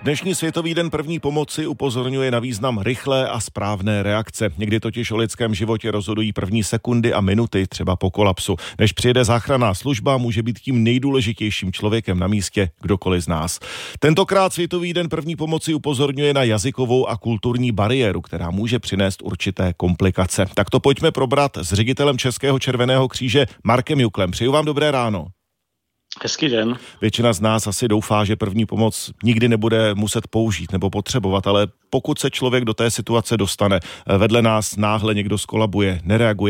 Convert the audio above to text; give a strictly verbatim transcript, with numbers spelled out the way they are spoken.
Dnešní Světový den první pomoci upozorňuje na význam rychlé a správné reakce. Někdy totiž o lidském životě rozhodují první sekundy a minuty, třeba po kolapsu. Než přijede záchranná služba, může být tím nejdůležitějším člověkem na místě kdokoliv z nás. Tentokrát Světový den první pomoci upozorňuje na jazykovou a kulturní bariéru, která může přinést určité komplikace. Tak to pojďme probrat s ředitelem Českého červeného kříže Markem Juklem. Přeju vám dobré ráno. Hezký den. Většina z nás asi doufá, že první pomoc nikdy nebude muset použít nebo potřebovat, ale pokud se člověk do té situace dostane, vedle nás náhle někdo skolabuje, nereaguje,